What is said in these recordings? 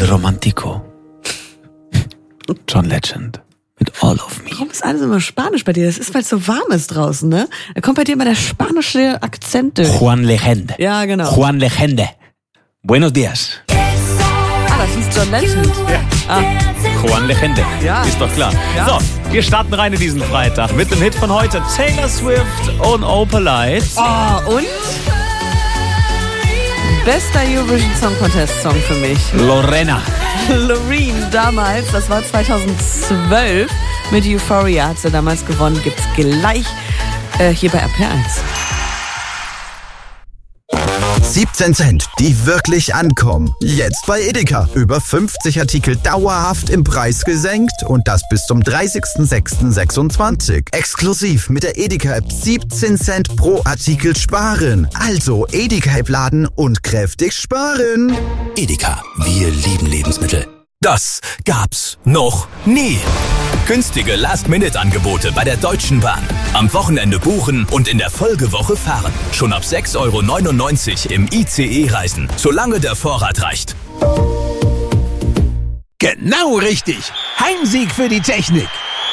Romantico. John Legend. Mit All of Me. Warum ist alles immer Spanisch bei dir? Das ist, weil es so warm ist draußen, ne? Da kommt bei dir immer der spanische Akzent durch. Juan Legende. Ja, genau. Juan Legende. Buenos días. Das ist John Legend. Ja. Juan Legende. Ja. Ist doch klar. Ja. So, wir starten rein in diesen Freitag mit dem Hit von heute. Taylor Swift und Opalite. Oh, und? Bester Eurovision Song Contest Song für mich. Lorena. Loreen damals, das war 2012. Mit Euphoria hat sie damals gewonnen. Gibt's gleich hier bei RPR1. 17 Cent, die wirklich ankommen. Jetzt bei Edeka. Über 50 Artikel dauerhaft im Preis gesenkt und das bis zum 30.06.26. Exklusiv mit der Edeka-App 17 Cent pro Artikel sparen. Also Edeka-App laden und kräftig sparen. Edeka, wir lieben Lebensmittel. Das gab's noch nie. Günstige Last-Minute-Angebote bei der Deutschen Bahn. Am Wochenende buchen und in der Folgewoche fahren. Schon ab 6,99 € im ICE reisen, solange der Vorrat reicht. Genau richtig. Heimsieg für die Technik.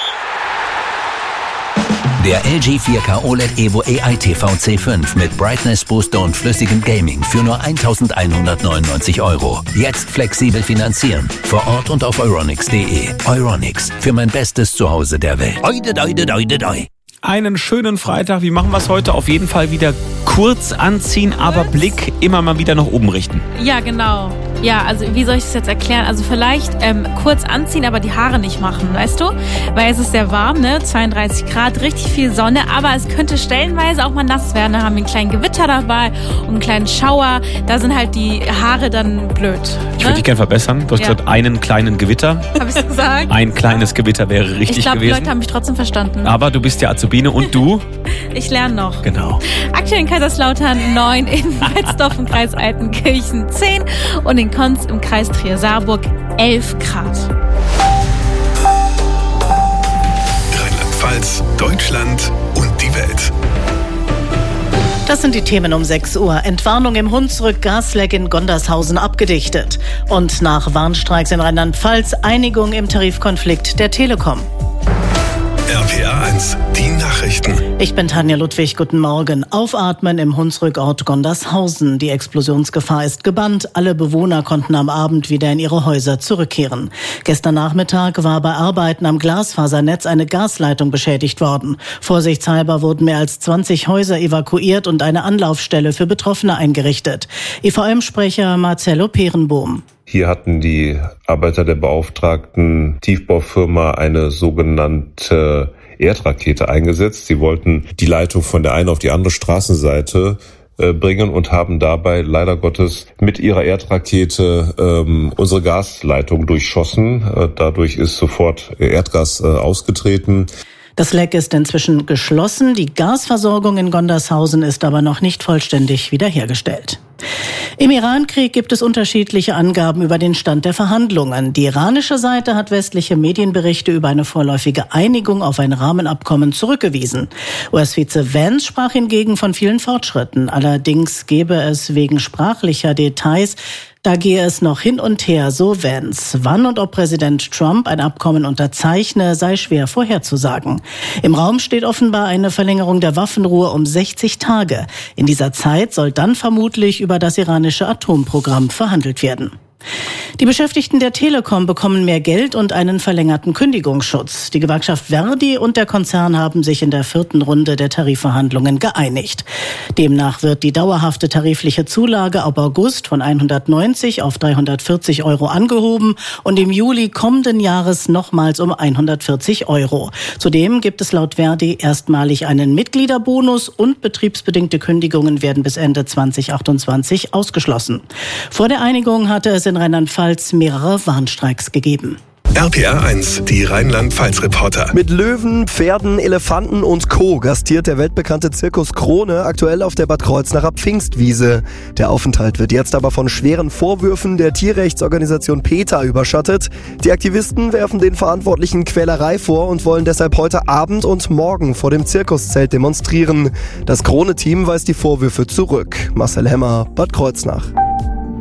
Der LG 4K OLED Evo AI TV C5 mit Brightness Booster und flüssigem Gaming für nur 1.199 €. Jetzt flexibel finanzieren. Vor Ort und auf euronics.de. Euronics, für mein bestes Zuhause der Welt. Oide, doide, doide, doi. Einen schönen Freitag. Wie machen wir es heute? Auf jeden Fall wieder kurz anziehen, aber Blick immer mal wieder nach oben richten. Ja, genau. Ja, also wie soll ich das jetzt erklären? Also vielleicht kurz anziehen, aber die Haare nicht machen, weißt du? Weil es ist sehr warm, ne? 32 Grad, richtig viel Sonne, aber es könnte stellenweise auch mal nass werden. Da haben wir einen kleinen Gewitter dabei und einen kleinen Schauer. Da sind halt die Haare dann blöd. Ich würde dich gerne verbessern. Du hast gesagt, einen kleinen Gewitter. Hab ich's gesagt? Ein kleines Gewitter wäre richtig Ich glaube, die gewesen. Leute haben mich trotzdem verstanden. Aber du bist ja Azubine und du? Ich lerne noch. Genau. Aktuell in Kaiserslautern 9, in Betzdorf im Kreis Altenkirchen 10 und in Konz im Kreis Trier-Saarburg 11 Grad. Rheinland-Pfalz, Deutschland und die Welt. Das sind die Themen um 6 Uhr. Entwarnung im Hunsrück, Gasleck in Gondershausen abgedichtet. Und nach Warnstreiks in Rheinland-Pfalz Einigung im Tarifkonflikt der Telekom. RPR1, die Nachrichten. Ich bin Tanja Ludwig, guten Morgen. Aufatmen im Hunsrückort Gondershausen. Die Explosionsgefahr ist gebannt. Alle Bewohner konnten am Abend wieder in ihre Häuser zurückkehren. Gestern Nachmittag war bei Arbeiten am Glasfasernetz eine Gasleitung beschädigt worden. Vorsichtshalber wurden mehr als 20 Häuser evakuiert und eine Anlaufstelle für Betroffene eingerichtet. EVM-Sprecher Marcello Peerenbohm. Hier hatten die Arbeiter der beauftragten Tiefbaufirma eine sogenannte Erdrakete eingesetzt. Sie wollten die Leitung von der einen auf die andere Straßenseite bringen und haben dabei leider Gottes mit ihrer Erdrakete unsere Gasleitung durchschossen. Dadurch ist sofort Erdgas ausgetreten. Das Leck ist inzwischen geschlossen. Die Gasversorgung in Gondershausen ist aber noch nicht vollständig wiederhergestellt. Im Iran-Krieg gibt es unterschiedliche Angaben über den Stand der Verhandlungen. Die iranische Seite hat westliche Medienberichte über eine vorläufige Einigung auf ein Rahmenabkommen zurückgewiesen. US-Vize Vance sprach hingegen von vielen Fortschritten. Allerdings gebe es wegen sprachlicher Details Da gehe es noch hin und her, so Vance. Wann und ob Präsident Trump ein Abkommen unterzeichne, sei schwer vorherzusagen. Im Raum steht offenbar eine Verlängerung der Waffenruhe um 60 Tage. In dieser Zeit soll dann vermutlich über das iranische Atomprogramm verhandelt werden. Die Beschäftigten der Telekom bekommen mehr Geld und einen verlängerten Kündigungsschutz. Die Gewerkschaft Verdi und der Konzern haben sich in der 4. Runde der Tarifverhandlungen geeinigt. Demnach wird die dauerhafte tarifliche Zulage ab August von 190 auf 340 € angehoben und im Juli kommenden Jahres nochmals um 140 €. Zudem gibt es laut Verdi erstmalig einen Mitgliederbonus und betriebsbedingte Kündigungen werden bis Ende 2028 ausgeschlossen. Vor der Einigung hatte es in Rheinland-Pfalz mehrere Warnstreiks gegeben. RPR1, die Rheinland-Pfalz-Reporter. Mit Löwen, Pferden, Elefanten und Co. gastiert der weltbekannte Zirkus Krone aktuell auf der Bad Kreuznacher Pfingstwiese. Der Aufenthalt wird jetzt aber von schweren Vorwürfen der Tierrechtsorganisation PETA überschattet. Die Aktivisten werfen den Verantwortlichen Quälerei vor und wollen deshalb heute Abend und morgen vor dem Zirkuszelt demonstrieren. Das Krone-Team weist die Vorwürfe zurück. Marcel Hemmer, Bad Kreuznach.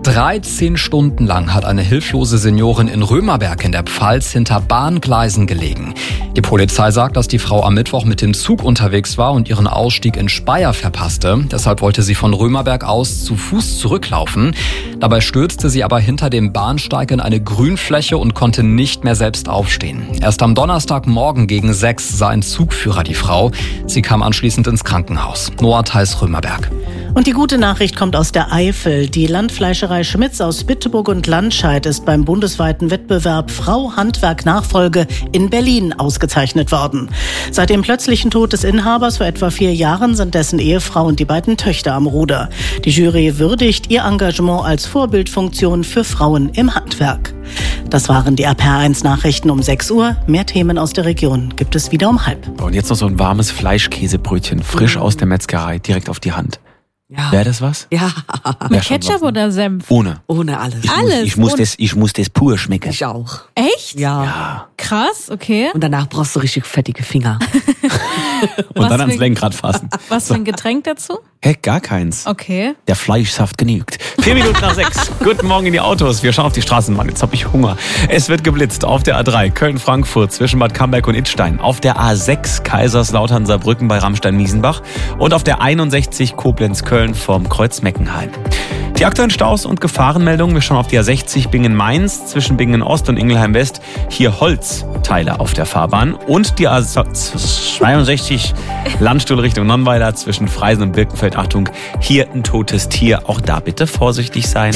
13 Stunden lang hat eine hilflose Seniorin in Römerberg in der Pfalz hinter Bahngleisen gelegen. Die Polizei sagt, dass die Frau am Mittwoch mit dem Zug unterwegs war und ihren Ausstieg in Speyer verpasste. Deshalb wollte sie von Römerberg aus zu Fuß zurücklaufen. Dabei stürzte sie aber hinter dem Bahnsteig in eine Grünfläche und konnte nicht mehr selbst aufstehen. Erst am Donnerstagmorgen gegen 6 sah ein Zugführer die Frau. Sie kam anschließend ins Krankenhaus. Noah Theis, Römerberg. Und die gute Nachricht kommt aus der Eifel. Die Landfleischerei Schmitz aus Bitterburg und Landscheid ist beim bundesweiten Wettbewerb Frau Handwerk Nachfolge in Berlin ausgezeichnet worden. Seit dem plötzlichen Tod des Inhabers vor etwa 4 Jahren sind dessen Ehefrau und die beiden Töchter am Ruder. Die Jury würdigt ihr Engagement als Vorbildfunktion für Frauen im Handwerk. Das waren die RPR1 Nachrichten um 6 Uhr. Mehr Themen aus der Region gibt es wieder um 12:30. Und jetzt noch so ein warmes Fleischkäsebrötchen, frisch aus der Metzgerei, direkt auf die Hand. Ja. Wäre das was? Ja. Mit Ketchup oder Senf? Ohne. Ohne alles. Ich muss das pur schmecken. Ich auch. Echt? Ja. Krass, okay. Und danach brauchst du richtig fettige Finger. Und dann ans Lenkrad fassen. Was für ein Getränk dazu? Hä, gar keins. Okay. Der Fleischsaft genügt. 4 Minuten nach 6. Guten Morgen in die Autos. Wir schauen auf die Straßenbahn. Jetzt habe ich Hunger. Es wird geblitzt auf der A3 Köln-Frankfurt zwischen Bad Camberg und Idstein. Auf der A6 Kaiserslautern-Saarbrücken bei Ramstein-Miesenbach. Und auf der 61 Koblenz-Köln vorm Kreuz Meckenheim. Die aktuellen Staus und Gefahrenmeldungen. Wir schauen auf die A60 Bingen-Mainz zwischen Bingen-Ost und Ingelheim-West. Hier Holzteile auf der Fahrbahn. Und die A62 Landstuhl Richtung Nonnweiler zwischen Freisen und Birkenfeld. Achtung, hier ein totes Tier. Auch da bitte vorsichtig sein.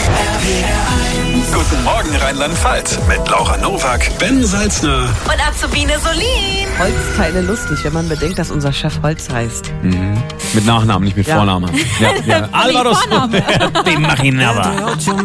Guten Morgen Rheinland-Pfalz mit Laura Nowak, Ben Salzner Und Azubine Solin. Holzteile lustig, wenn man bedenkt, dass unser Chef Holz heißt. Mit Nachnamen, nicht mit Vornamen. Ja. Alvaro, den mach ich aber.